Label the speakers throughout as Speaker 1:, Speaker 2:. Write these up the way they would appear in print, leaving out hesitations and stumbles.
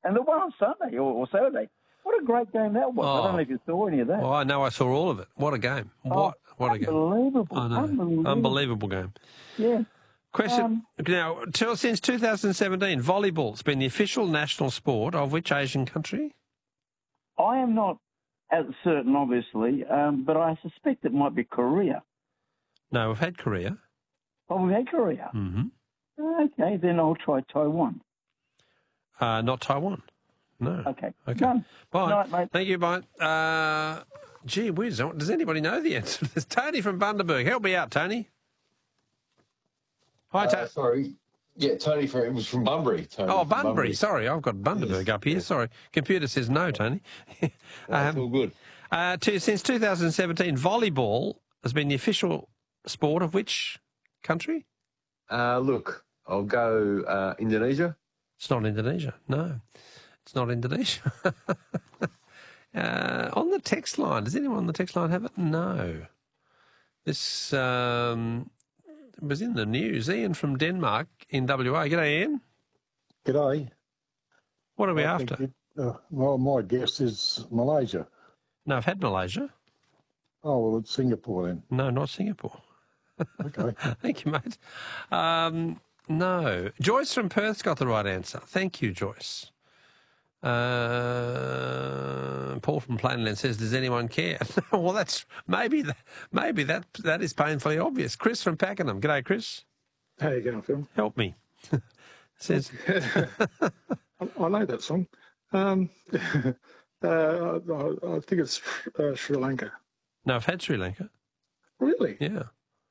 Speaker 1: And the one on Sunday or Saturday. What a great game that was. I don't know if you saw any of that.
Speaker 2: Well, I know I saw all of it. What a game. What a game.
Speaker 1: Unbelievable.
Speaker 2: I know. Unbelievable game.
Speaker 1: Yeah.
Speaker 2: Question. Now, since 2017, volleyball's been the official national sport of which Asian country?
Speaker 1: I am not certain, obviously, but I suspect it might be Korea.
Speaker 2: No, we've had Korea.
Speaker 1: Oh, we've had Korea?
Speaker 2: Mm-hmm.
Speaker 1: Okay, then I'll try Taiwan.
Speaker 2: Not Taiwan. No.
Speaker 1: Okay.
Speaker 2: Done. Bye.
Speaker 1: Night, mate.
Speaker 2: Thank you, bye. Gee whiz, does anybody know the answer? There's Tony from Bundaberg. Help me out, Tony. Hi, Tony.
Speaker 3: Sorry. Yeah, Tony, it was from Bunbury. Tony
Speaker 2: from Bunbury. Sorry, I've got Bundaberg up here. Yes. Sorry. Computer says no, Tony.
Speaker 3: That's all good.
Speaker 2: Since 2017, volleyball has been the official sport of which country?
Speaker 3: Look, I'll go Indonesia.
Speaker 2: It's not Indonesia, no. It's not Indonesia. On the text line, does anyone on the text line have it? No. This was in the news. Ian from Denmark in WA. G'day, Ian.
Speaker 4: G'day.
Speaker 2: What are we after?
Speaker 4: Well, my guess is Malaysia.
Speaker 2: No, I've had Malaysia.
Speaker 4: Oh, well, it's Singapore then.
Speaker 2: No, not Singapore.
Speaker 4: Okay.
Speaker 2: Thank you, mate. No. Joyce from Perth's got the right answer. Thank you, Joyce. Paul from Plainland says, "Does anyone care?" Well, that's maybe that is painfully obvious. Chris from Pakenham. G'day, Chris.
Speaker 5: How you going, Phil?
Speaker 2: Help me. Says,
Speaker 5: I know that song. I think it's Sri Lanka.
Speaker 2: No, I've had Sri Lanka.
Speaker 5: Really?
Speaker 2: Yeah.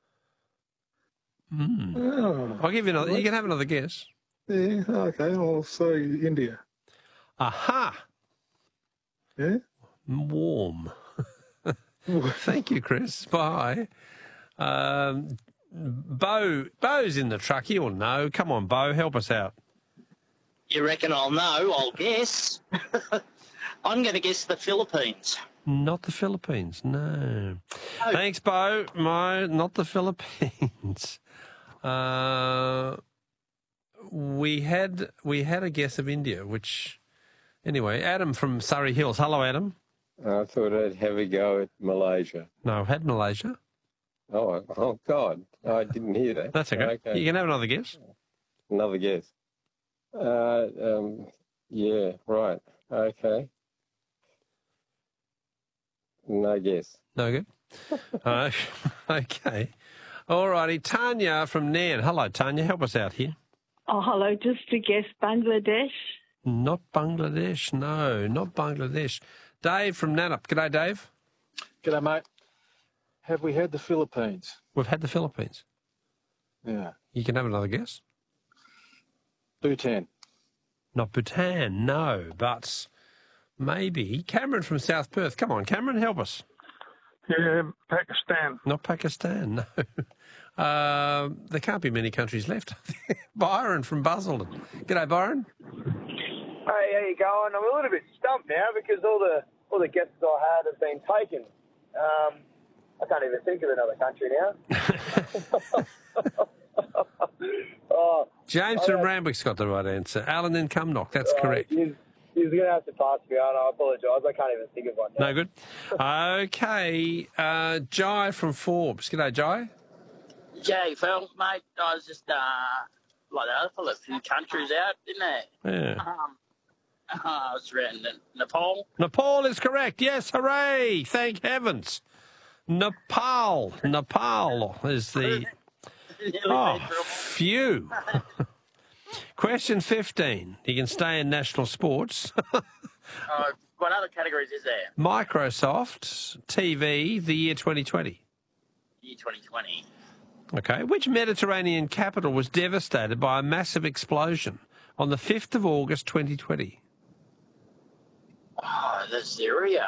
Speaker 5: Oh,
Speaker 2: I'll give you another. You can have another guess.
Speaker 5: Yeah. Okay. I'll say India.
Speaker 2: Aha.
Speaker 5: Yeah.
Speaker 2: Warm. Thank you, Chris. Bye. Bo's in the truck. He'll know. Come on, Bo, help us out.
Speaker 6: You reckon I'll know? I'll guess. I'm going to guess the Philippines.
Speaker 2: Not the Philippines, no. Thanks, Bo. Not the Philippines. We had a guess of India, which... Anyway, Adam from Surrey Hills. Hello, Adam.
Speaker 7: I thought I'd have a go at Malaysia.
Speaker 2: No, I've had Malaysia.
Speaker 7: Oh, God. I didn't hear that.
Speaker 2: That's okay. You can have another guess.
Speaker 7: Another guess. Yeah, right. Okay. No guess.
Speaker 2: No good? Okay. All righty. Tanya from Nairn. Hello, Tanya. Help us out here.
Speaker 8: Oh, hello. Just to guess, Bangladesh.
Speaker 2: Not Bangladesh. No, not Bangladesh. Dave from Nannup. G'day, Dave.
Speaker 9: G'day, mate. Have we had the Philippines?
Speaker 2: We've had the Philippines.
Speaker 9: Yeah.
Speaker 2: You can have another guess.
Speaker 9: Bhutan.
Speaker 2: Not Bhutan, no, but maybe. Cameron from South Perth. Come on, Cameron, help us.
Speaker 10: Yeah, Pakistan.
Speaker 2: Not Pakistan, no. There can't be many countries left. Byron from Busselton. G'day, Byron.
Speaker 11: Hey, how you going? I'm a little bit stumped now because all the guesses I had have been taken. I can't even think of another country now.
Speaker 2: James from Randwick's got the right answer. Alan in Cumnock, that's correct.
Speaker 11: He's going to have to pass me on. I apologise. I can't even think of one now.
Speaker 2: No good. Okay. Jai from Forbes. G'day, Jai.
Speaker 6: Jay, Phil, mate, I was just like the other fella, a few countries out, didn't they?
Speaker 2: Yeah.
Speaker 6: I was around Nepal.
Speaker 2: Nepal is correct. Yes, hooray! Thank heavens. Nepal is the... Oh, phew. Question 15. You can stay in national sports.
Speaker 6: What other categories is there?
Speaker 2: Microsoft TV, the year 2020.
Speaker 6: Year 2020.
Speaker 2: Okay. Which Mediterranean capital was devastated by a massive explosion on the 5th of August 2020?
Speaker 6: Oh, the Syria.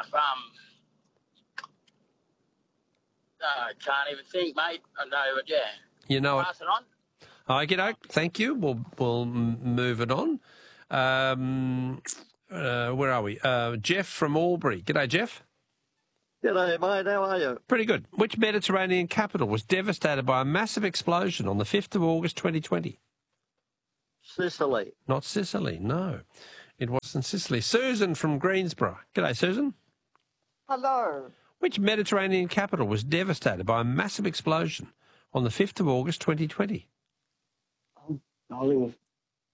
Speaker 6: I can't even think, mate. I know, but yeah.
Speaker 2: You know
Speaker 6: Pass it on.
Speaker 2: Okey-doke. Thank you. We'll move it on. Where are we? Jeff from Albury. G'day, Jeff.
Speaker 12: G'day, mate. How are you?
Speaker 2: Pretty good. Which Mediterranean capital was devastated by a massive explosion on the 5th of August 2020?
Speaker 12: Sicily.
Speaker 2: Not Sicily, no. It was in Sicily. Susan from Greensborough. G'day, Susan.
Speaker 13: Hello.
Speaker 2: Which Mediterranean capital was devastated by a massive explosion on the 5th of August 2020?
Speaker 13: Golly.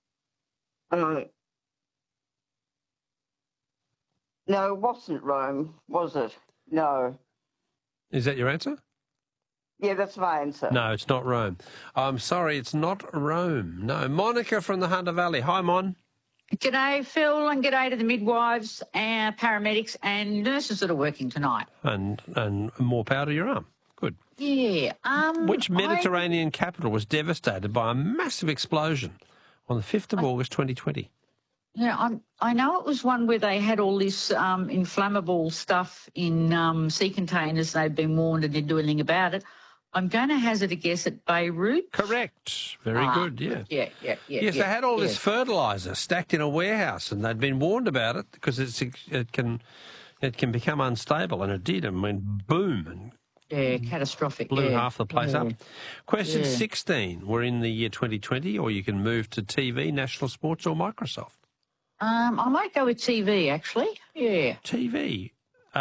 Speaker 13: No, it wasn't Rome, was it? No.
Speaker 2: Is that your answer?
Speaker 13: Yeah, that's my answer.
Speaker 2: No, it's not Rome. I'm sorry, it's not Rome. No. Monica from the Hunter Valley. Hi, Mon.
Speaker 14: G'day, Phil, and g'day to the midwives and paramedics and nurses that are working tonight.
Speaker 2: And more power to your arm. Good.
Speaker 14: Yeah.
Speaker 2: Which Mediterranean capital was devastated by a massive explosion on the 5th of August 2020?
Speaker 14: Yeah, I know it was one where they had all this inflammable stuff in sea containers. They'd been warned and didn't do anything about it. I'm going to hazard a guess at Beirut.
Speaker 2: Correct. Very good, yeah.
Speaker 14: Yeah.
Speaker 2: Yes, they had all this fertiliser stacked in a warehouse and they'd been warned about it because it can become unstable, and it did, and went boom and
Speaker 14: catastrophic.
Speaker 2: Blew half the place up. Question
Speaker 14: Yeah.
Speaker 2: 16. We're in the year 2020, or you can move to TV, National Sports or Microsoft.
Speaker 14: I might go with TV, actually. Yeah.
Speaker 2: TV.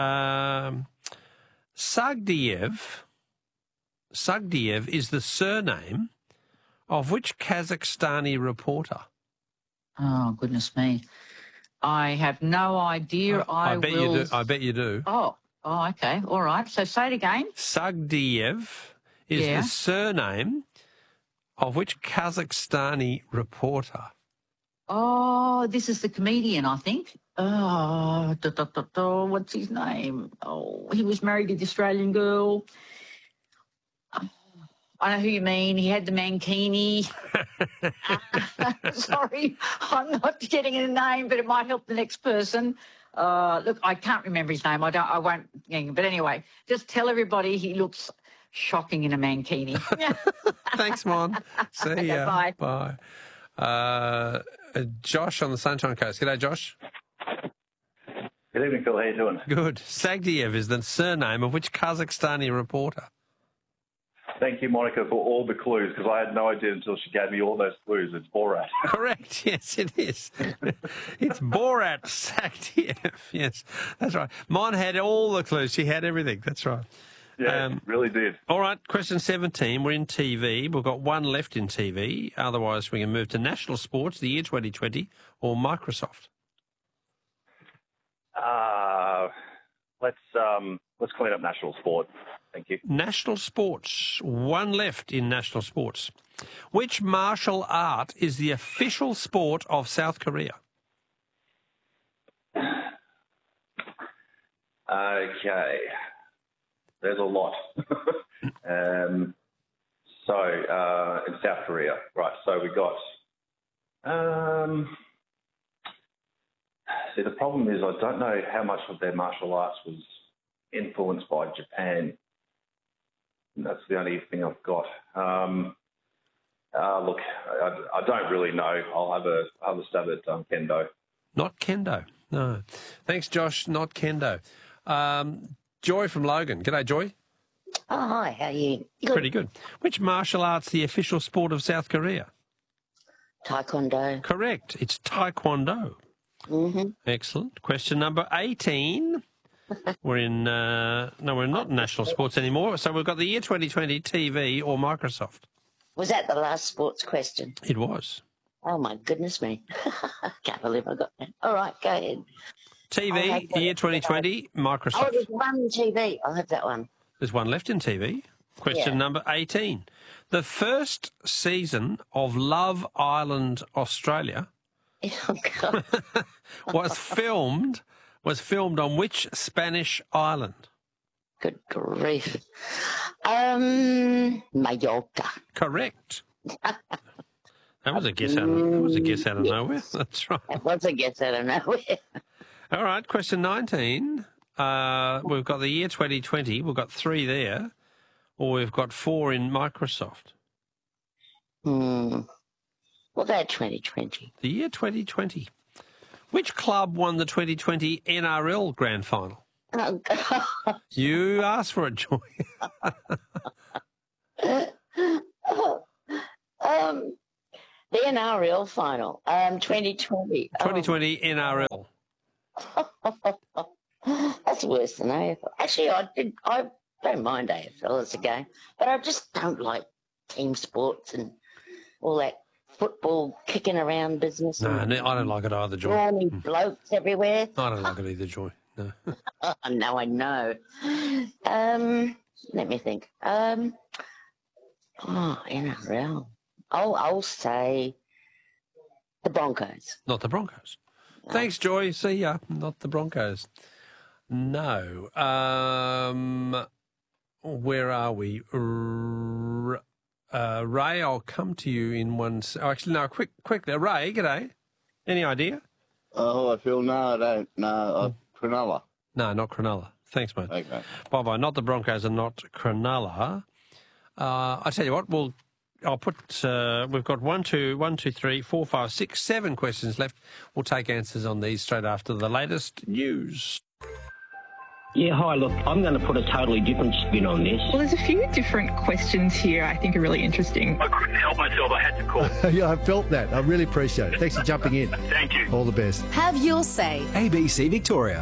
Speaker 2: Sagdiev is the surname of which Kazakhstani reporter?
Speaker 14: Oh, goodness me. I have no idea.
Speaker 2: I bet you do. I bet you do.
Speaker 14: Oh, okay. All right. So say it again.
Speaker 2: Sagdiev is the surname of which Kazakhstani reporter?
Speaker 14: Oh, this is the comedian, I think. Oh, what's his name? Oh, he was married to the Australian girl. I know who you mean. He had the mankini. Sorry, I'm not getting a name, but it might help the next person. Look, I can't remember his name. I won't. But anyway, just tell everybody he looks shocking in a mankini.
Speaker 2: Thanks, Mon. See
Speaker 14: Okay,
Speaker 2: ya.
Speaker 14: bye.
Speaker 2: Bye. Josh on the Sunshine Coast. G'day, Josh.
Speaker 15: Good evening, Phil. How you doing?
Speaker 2: Good. Sagdiev is the surname of which Kazakhstani reporter?
Speaker 15: Thank you, Monica, for all the clues, because I had no idea until she gave me all those clues. It's Borat.
Speaker 2: Correct. Yes, it is. It's Borat Sagdiev. Yes, that's right. Mon had all the clues. She had everything. That's right.
Speaker 15: Yeah, really did.
Speaker 2: All right, question 17. We're in TV. We've got one left in TV. Otherwise, we can move to National Sports, the year 2020, or Microsoft.
Speaker 15: Let's clean up National Sport. Thank you.
Speaker 2: National Sports. One left in National Sports. Which martial art is the official sport of South Korea?
Speaker 15: Okay. There's a lot. In South Korea. Right, so we got... see, the problem is I don't know how much of their martial arts was influenced by Japan. That's the only thing I've got. Look, I don't really know. I'll have a stab at kendo.
Speaker 2: Not kendo, no. Thanks, Josh. Not kendo. Joy from Logan. G'day, Joy.
Speaker 16: Oh, hi. How are you? Good.
Speaker 2: Pretty good. Which martial art's the official sport of South Korea?
Speaker 16: Taekwondo.
Speaker 2: Correct. It's Taekwondo.
Speaker 16: Mm-hmm.
Speaker 2: Excellent. Question number 18. We're in, no, we're not National Sports anymore. So we've got the year 2020 TV or Microsoft.
Speaker 16: Was that the last sports question?
Speaker 2: It was.
Speaker 16: Oh, my goodness me. I can't believe I got that. All right, go ahead.
Speaker 2: TV, year 2020, Microsoft.
Speaker 16: Oh, there's one TV. I'll have that one.
Speaker 2: There's one left in TV. Question number 18. The first season of Love Island Australia was filmed on which Spanish island?
Speaker 16: Good grief. Mallorca.
Speaker 2: Correct. That was a guess out of nowhere. That's right.
Speaker 16: That was a guess out of nowhere.
Speaker 2: All right, question 19. We've got the year 2020. We've got 3 there, or we've got 4 in Microsoft.
Speaker 16: What about 2020?
Speaker 2: The year 2020. Which club won the 2020 NRL Grand Final?
Speaker 16: Oh, God.
Speaker 2: You asked for it, Joy.
Speaker 16: The NRL final. 2020.
Speaker 2: 2020 NRL.
Speaker 16: That's worse than AFL. Actually, I don't mind AFL as a game, but I just don't like team sports and all that football kicking around business.
Speaker 2: No, I don't like it either, Joy.
Speaker 16: Brawny blokes everywhere.
Speaker 2: I don't like it either, Joy. No.
Speaker 16: No, I know. Let me think. NRL. I'll say the Broncos.
Speaker 2: Not the Broncos. No. Thanks, Joy. See ya. Not the Broncos. No. Where are we? Ray, I'll come to you in one... actually, no, quickly. Ray, g'day. Any idea?
Speaker 17: Oh, I feel no, I don't. No, Cronulla.
Speaker 2: No, not Cronulla. Thanks, mate.
Speaker 17: Okay.
Speaker 2: Bye-bye. Not the Broncos and not Cronulla. I tell you what, I'll put... we've got 1, 2, 3, 4, 5, 6, 7 questions left. We'll take answers on these straight after the latest news.
Speaker 18: Yeah, hi, look, I'm going to put a totally different spin on this.
Speaker 19: Well, there's a few different questions here I think are really interesting.
Speaker 10: I couldn't help myself, I had to call.
Speaker 20: Yeah, I felt that. I really appreciate it. Thanks for jumping in.
Speaker 10: Thank you.
Speaker 20: All the best.
Speaker 21: Have your say.
Speaker 22: ABC Victoria.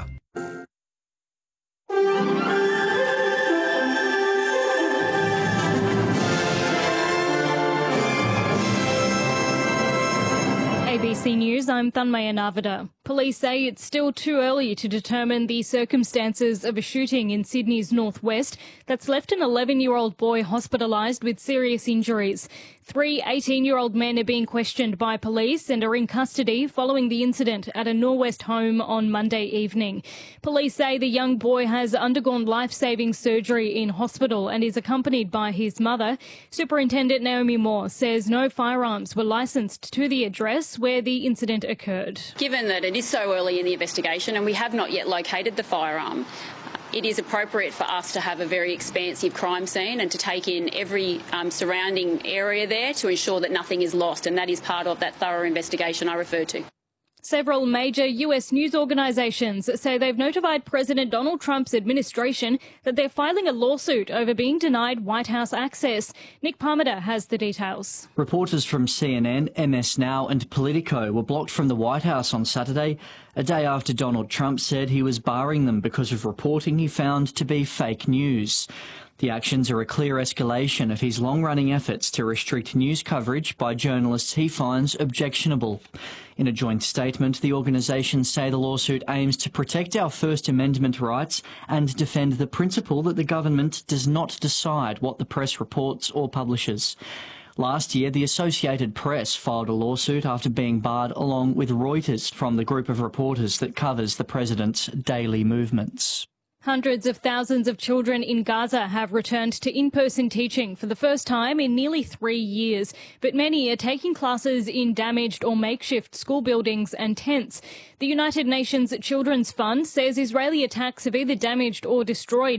Speaker 23: ABC News, I'm Thanmaya Navada. Police say it's still too early to determine the circumstances of a shooting in Sydney's northwest that's left an 11-year-old boy hospitalised with serious injuries. 3 18-year-old men are being questioned by police and are in custody following the incident at a Norwest home on Monday evening. Police say the young boy has undergone life-saving surgery in hospital and is accompanied by his mother. Superintendent Naomi Moore says no firearms were licensed to the address where the incident occurred.
Speaker 24: Given that it is so early in the investigation and we have not yet located the firearm, it is appropriate for us to have a very expansive crime scene and to take in every surrounding area there to ensure that nothing is lost, and that is part of that thorough investigation I referred to.
Speaker 23: Several major US news organisations say they've notified President Donald Trump's administration that they're filing a lawsuit over being denied White House access. Nick Parmiter has the details.
Speaker 25: Reporters from CNN, MS Now and Politico were blocked from the White House on Saturday, a day after Donald Trump said he was barring them because of reporting he found to be fake news. The actions are a clear escalation of his long-running efforts to restrict news coverage by journalists he finds objectionable. In a joint statement, the organisations say the lawsuit aims to protect our First Amendment rights and defend the principle that the government does not decide what the press reports or publishes. Last year, the Associated Press filed a lawsuit after being barred along with Reuters from the group of reporters that covers the president's daily movements.
Speaker 23: Hundreds of thousands of children in Gaza have returned to in-person teaching for the first time in nearly 3 years, but many are taking classes in damaged or makeshift school buildings and tents. The United Nations Children's Fund says Israeli attacks have either damaged or destroyed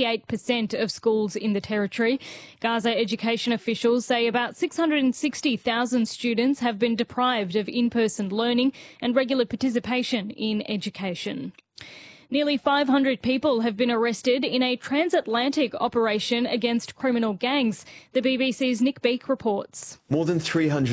Speaker 23: 98% of schools in the territory. Gaza education officials say about 660,000 students have been deprived of in-person learning and regular participation in education. Nearly 500 people have been arrested in a transatlantic operation against criminal gangs. The BBC's Nick Beake reports.
Speaker 26: More than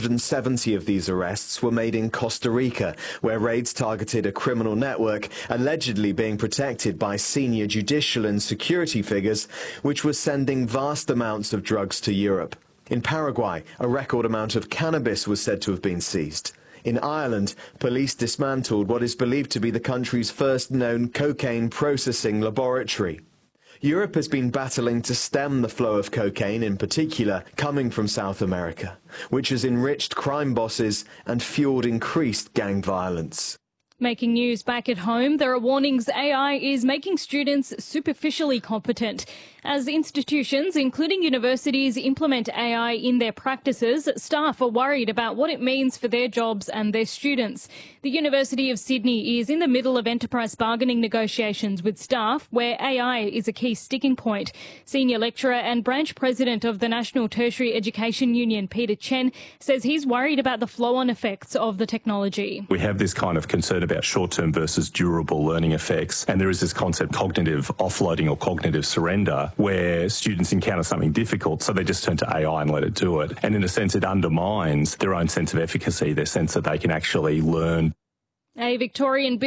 Speaker 26: 370 of these arrests were made in Costa Rica, where raids targeted a criminal network allegedly being protected by senior judicial and security figures, which were sending vast amounts of drugs to Europe. In Paraguay, a record amount of cannabis was said to have been seized. In Ireland, police dismantled what is believed to be the country's first known cocaine processing laboratory. Europe has been battling to stem the flow of cocaine, in particular coming from South America, which has enriched crime bosses and fueled increased gang violence.
Speaker 23: Making news back at home, there are warnings AI is making students superficially competent. As institutions, including universities, implement AI in their practices, staff are worried about what it means for their jobs and their students. The University of Sydney is in the middle of enterprise bargaining negotiations with staff, where AI is a key sticking point. Senior lecturer and branch president of the National Tertiary Education Union, Peter Chen, says he's worried about the flow-on effects of the technology.
Speaker 27: We have this kind of concern about
Speaker 1: about short-term versus durable learning effects. And there is this concept, cognitive offloading or cognitive surrender, where students encounter something difficult, so they just turn to AI and let it do it. And in a sense, it undermines their own sense of efficacy, their sense that they can actually learn.
Speaker 23: A Victorian